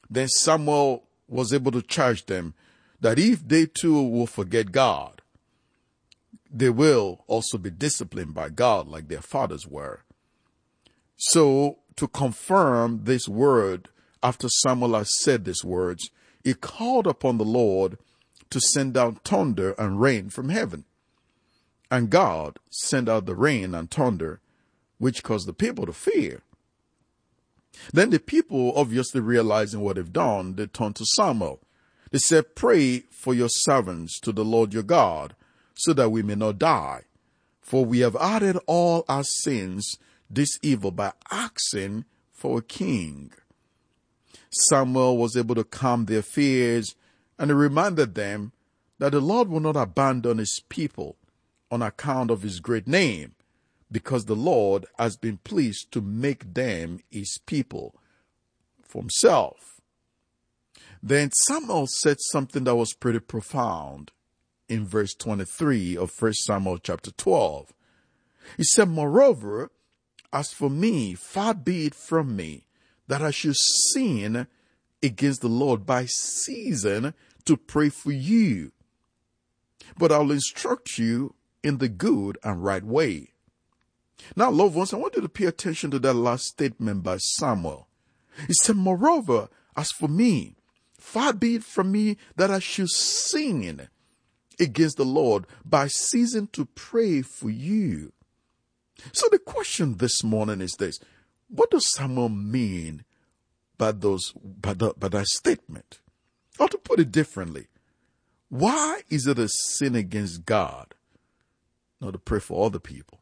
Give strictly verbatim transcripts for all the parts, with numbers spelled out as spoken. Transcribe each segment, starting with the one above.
Then Samuel was able to charge them that if they too will forget God, they will also be disciplined by God like their fathers were. So, to confirm this word, after Samuel had said these words, he called upon the Lord to send down thunder and rain from heaven. And God sent out the rain and thunder, which caused the people to fear. Then the people, obviously realizing what they've done, they turned to Samuel. They said, "Pray for your servants to the Lord your God, so that we may not die. For we have added all our sins this evil by asking for a king." Samuel was able to calm their fears, and he reminded them that the Lord will not abandon his people on account of his great name, because the Lord has been pleased to make them his people for himself. Then Samuel said something that was pretty profound in verse twenty-three of First Samuel chapter twelve. He said, "Moreover, as for me, far be it from me that I should sin against the Lord by ceasing to pray for you. But I'll instruct you in the good and right way." Now, loved ones, I want you to pay attention to that last statement by Samuel. He said, "Moreover, as for me, far be it from me that I should sin against the Lord by ceasing to pray for you." So the question this morning is this: what does Samuel mean by those by, the, by that statement? Or to put it differently, why is it a sin against God not to pray for other people?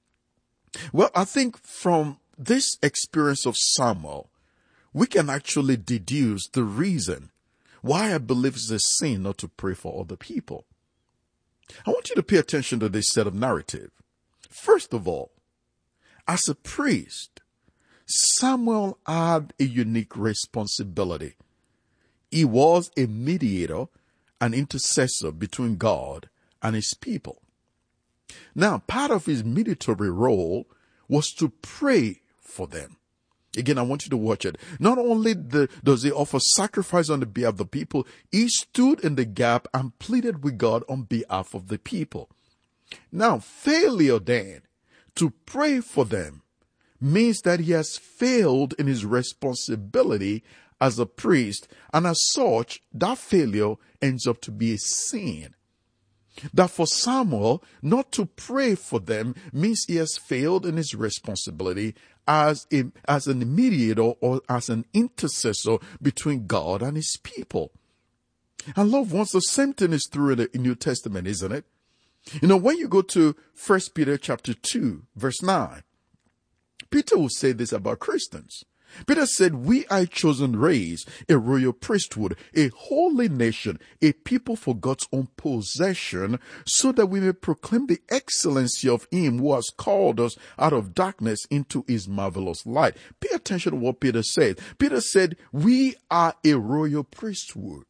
Well, I think from this experience of Samuel, we can actually deduce the reason why I believe it's a sin not to pray for other people. I want you to pay attention to this set of narrative. First of all, as a priest, Samuel had a unique responsibility. He was a mediator, an intercessor between God and his people. Now, part of his mediatory role was to pray for them. Again, I want you to watch it. Not only the, does he offer sacrifice on the behalf of the people, he stood in the gap and pleaded with God on behalf of the people. Now, failure then to pray for them means that he has failed in his responsibility as a priest, and as such, that failure ends up to be a sin. That for Samuel not to pray for them means he has failed in his responsibility as a, as an mediator or as an intercessor between God and his people. And loved ones, the same thing is true in the New Testament, isn't it? You know, when you go to First Peter chapter two, verse nine, Peter will say this about Christians. Peter said, "We are a chosen race, a royal priesthood, a holy nation, a people for God's own possession, so that we may proclaim the excellency of him who has called us out of darkness into his marvelous light." Pay attention to what Peter said. Peter said, we are a royal priesthood.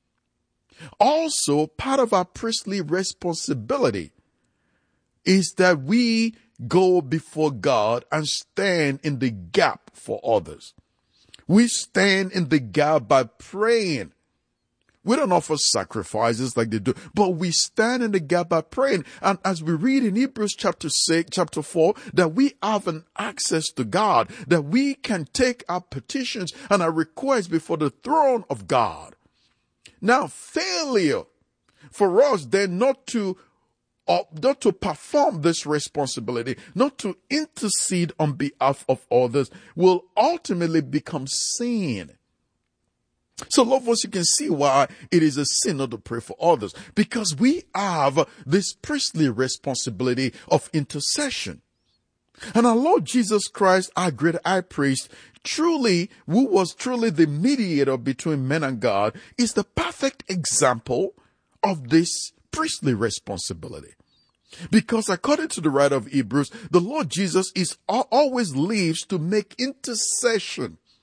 Also, part of our priestly responsibility is that we go before God and stand in the gap for others. We stand in the gap by praying. We don't offer sacrifices like they do, but we stand in the gap by praying. And as we read in Hebrews chapter six, chapter four, that we have an access to God, that we can take our petitions and our requests before the throne of God. Now, failure for us then not to Uh, not to perform this responsibility, not to intercede on behalf of others, will ultimately become sin. So, loved ones, you can see why it is a sin not to pray for others, because we have this priestly responsibility of intercession. And our Lord Jesus Christ, our great high priest, truly, who was truly the mediator between men and God, is the perfect example of this priestly responsibility. Because according to the writer of Hebrews, the Lord Jesus is always lives to make intercession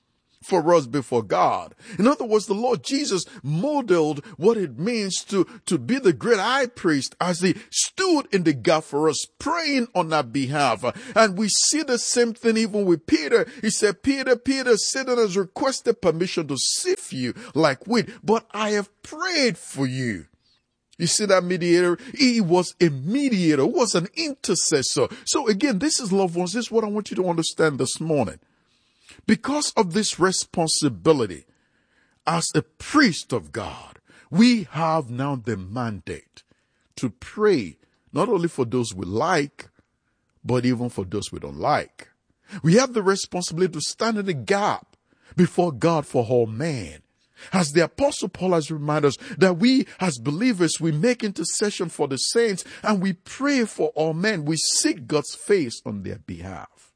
for us before God. In other words, the Lord Jesus modeled what it means to, to be the great high priest as he stood in the gap for us, praying on our behalf. And we see the same thing even with Peter. He said, Peter, Peter, Satan has requested permission to sift you like wheat, but I have prayed for you. You see that mediator? He was a mediator, was an intercessor. So again, this is, loved ones, this is what I want you to understand this morning. Because of this responsibility as a priest of God, we have now the mandate to pray not only for those we like, but even for those we don't like. We have the responsibility to stand in the gap before God for all men. As the Apostle Paul has reminded us that we as believers, we make intercession for the saints and we pray for all men. We seek God's face on their behalf.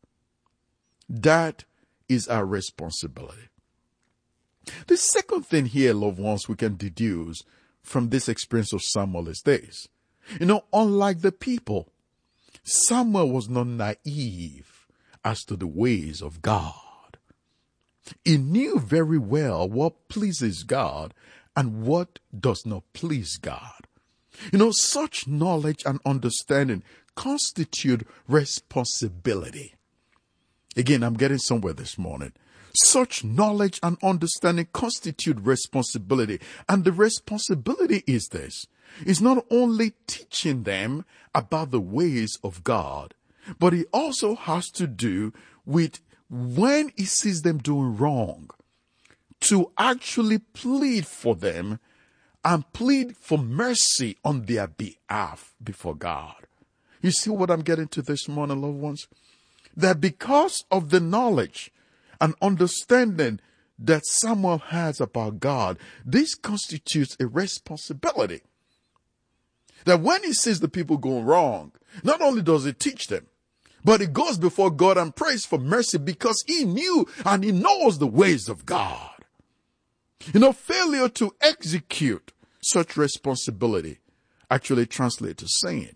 That is our responsibility. The second thing here, loved ones, we can deduce from this experience of Samuel is this. You know, unlike the people, Samuel was not naive as to the ways of God. He knew very well what pleases God and what does not please God. You know, such knowledge and understanding constitute responsibility. Again, I'm getting somewhere this morning. Such knowledge and understanding constitute responsibility. And the responsibility is this. It's not only teaching them about the ways of God, but it also has to do with when he sees them doing wrong, to actually plead for them and plead for mercy on their behalf before God. You see what I'm getting to this morning, loved ones? That because of the knowledge and understanding that Samuel has about God, this constitutes a responsibility. That when he sees the people going wrong, not only does he teach them, but he goes before God and prays for mercy because he knew and he knows the ways of God. You know, failure to execute such responsibility actually translates to sin.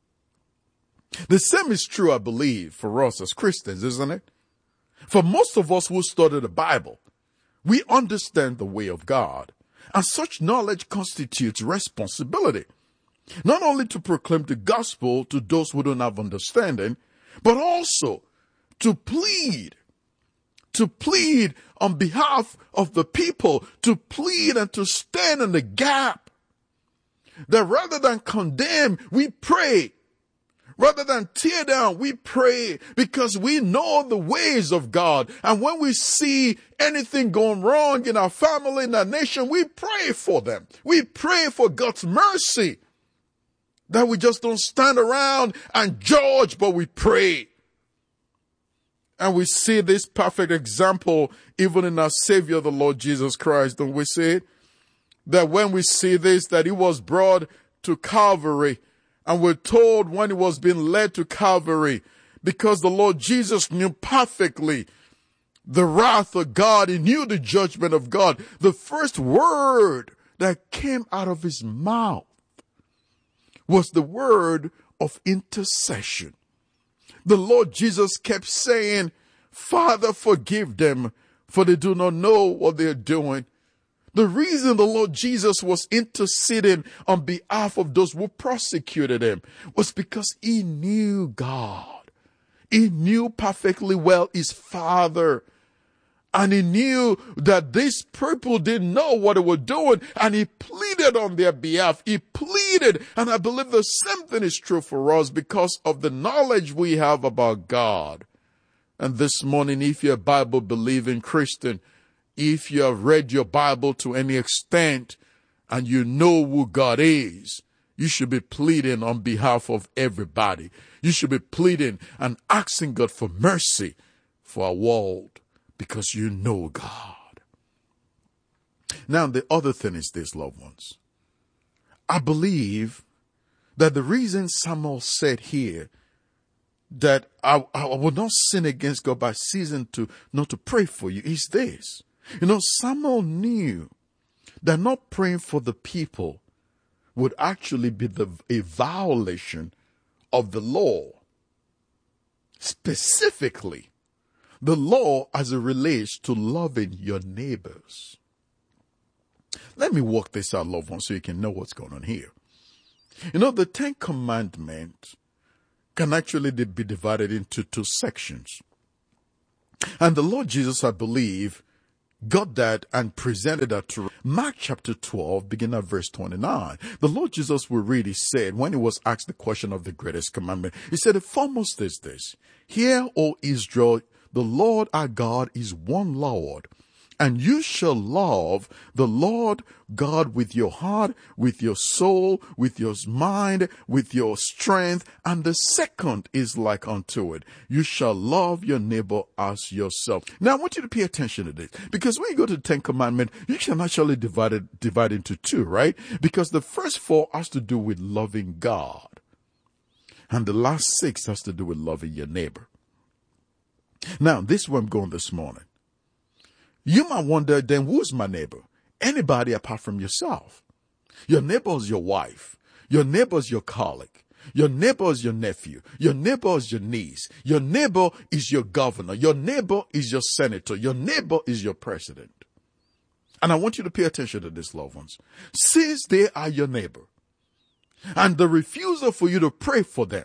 The same is true, I believe, for us as Christians, isn't it? For most of us who study the Bible, we understand the way of God, and such knowledge constitutes responsibility. Not only to proclaim the gospel to those who don't have understanding, but also to plead, to plead on behalf of the people, to plead and to stand in the gap. That rather than condemn, we pray. Rather than tear down, we pray because we know the ways of God. And when we see anything going wrong in our family, in our nation, we pray for them. We pray for God's mercy. That we just don't stand around and judge, but we pray. And we see this perfect example even in our Savior, the Lord Jesus Christ, don't we see it? That when we see this, that he was brought to Calvary, and we're told when he was being led to Calvary, because the Lord Jesus knew perfectly the wrath of God, he knew the judgment of God. The first word that came out of his mouth was the word of intercession. The Lord Jesus kept saying, Father, forgive them, for they do not know what they're doing. The reason the Lord Jesus was interceding on behalf of those who persecuted him was because he knew God. He knew perfectly well his Father. And he knew that these people didn't know what they were doing. And he pleaded on their behalf. He pleaded. And I believe the same thing is true for us because of the knowledge we have about God. And this morning, if you're a Bible-believing Christian, if you have read your Bible to any extent and you know who God is, you should be pleading on behalf of everybody. You should be pleading and asking God for mercy for our world because you know God. Now, the other thing is this, loved ones. I believe that the reason Samuel said here that I, I will not sin against God by ceasing to not to pray for you is this. You know, Samuel knew that not praying for the people would actually be the, a violation of the law. Specifically, the law as it relates to loving your neighbors. Let me walk this out, loved ones, so you can know what's going on here. You know, the Ten Commandments can actually be divided into two sections. And the Lord Jesus, I believe, got that and presented that to Mark chapter twelve, beginning at verse twenty-nine. The Lord Jesus will read, he said, when he was asked the question of the greatest commandment, he said, the foremost is this: Hear, O Israel, the Lord our God is one Lord, and you shall love the Lord God with your heart, with your soul, with your mind, with your strength. And the second is like unto it: you shall love your neighbor as yourself. Now, I want you to pay attention to this, because when you go to the Ten Commandments, you can actually divide it, divide into two, right? Because the first four has to do with loving God, and the last six has to do with loving your neighbor. Now, this is where I'm going this morning. You might wonder, then who's my neighbor? Anybody apart from yourself. Your neighbor is your wife. Your neighbor is your colleague. Your neighbor is your nephew. Your neighbor is your niece. Your neighbor is your governor. Your neighbor is your senator. Your neighbor is your president. And I want you to pay attention to this, loved ones. Since they are your neighbor, and the refusal for you to pray for them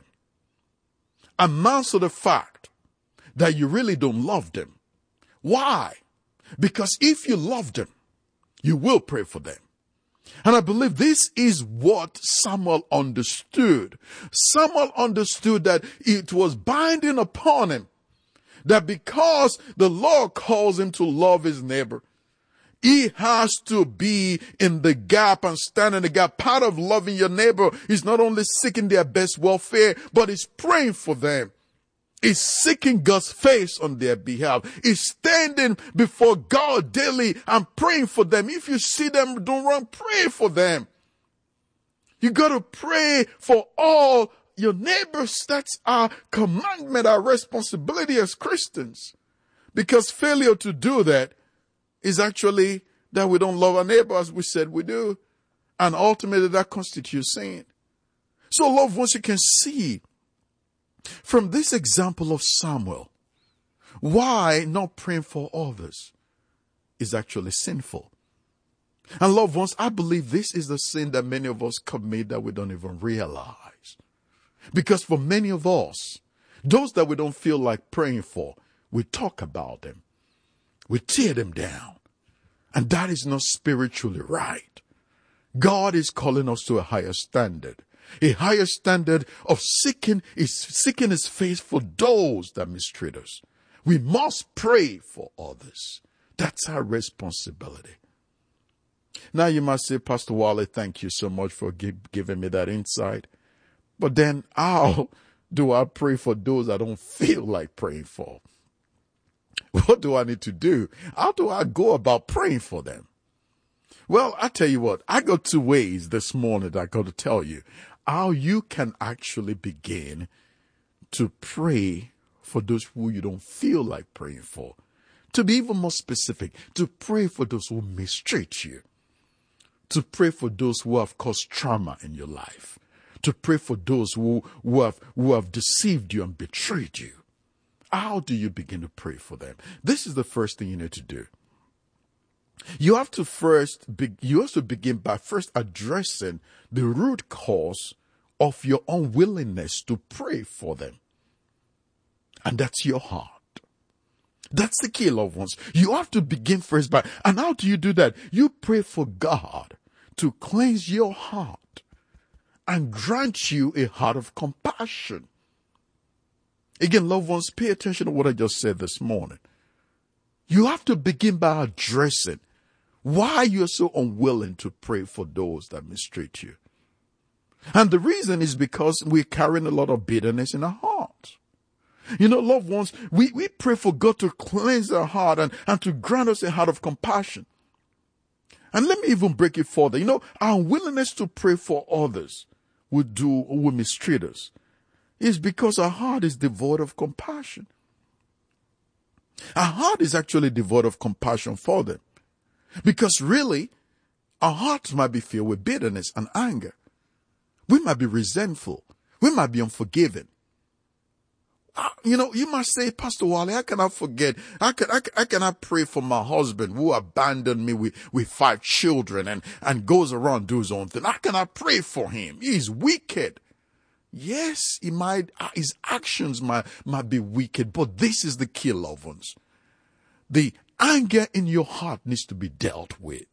amounts to the fact that you really don't love them. Why? Because if you love them, you will pray for them. And I believe this is what Samuel understood. Samuel understood that it was binding upon him, that because the Lord calls him to love his neighbor, he has to be in the gap and stand in the gap. Part of loving your neighbor is not only seeking their best welfare, but is praying for them. Is seeking God's face on their behalf. Is standing before God daily and praying for them. If you see them doing wrong, pray for them. You got to pray for all your neighbors. That's our commandment, our responsibility as Christians. Because failure to do that is actually that we don't love our neighbor as we said we do. And ultimately that constitutes sin. So, loved ones, you can see from this example of Samuel why not praying for others is actually sinful. And loved ones, I believe this is the sin that many of us commit that we don't even realize. Because for many of us, those that we don't feel like praying for, we talk about them. We tear them down. And that is not spiritually right. God is calling us to a higher standard. A higher standard of seeking is seeking his face for those that mistreat us. We must pray for others. That's our responsibility. Now you must say, Pastor Wally, thank you so much for give, giving me that insight. But then how do I pray for those I don't feel like praying for? What do I need to do? How do I go about praying for them? Well, I tell you what, I got two ways this morning that I got to tell you how you can actually begin to pray for those who you don't feel like praying for. To be even more specific, to pray for those who mistreat you. To pray for those who have caused trauma in your life. To pray for those who, who, have, who have deceived you and betrayed you. How do you begin to pray for them? This is the first thing you need to do. You have to first, be, you have to begin by first addressing the root cause of your unwillingness to pray for them. And that's your heart. That's the key, loved ones. You have to begin first by, and how do you do that? You pray for God to cleanse your heart and grant you a heart of compassion. Again, loved ones, pay attention to what I just said this morning. You have to begin by addressing why you're so unwilling to pray for those that mistreat you. And the reason is because we're carrying a lot of bitterness in our hearts. You know, loved ones, we, we pray for God to cleanse our heart and, and to grant us a heart of compassion. And let me even break it further. You know, our willingness to pray for others who do, who mistreat us is because our heart is devoid of compassion. Our heart is actually devoid of compassion for them. Because really, our hearts might be filled with bitterness and anger. We might be resentful. We might be unforgiving. Uh, you know, you must say, Pastor Wally, how can I forget? How can, how, how can I pray for my husband who abandoned me with, with five children and, and goes around doing his own thing? How can I pray for him? He's wicked. Yes, he might, his actions might, might be wicked, but this is the key, loved ones. The anger in your heart needs to be dealt with.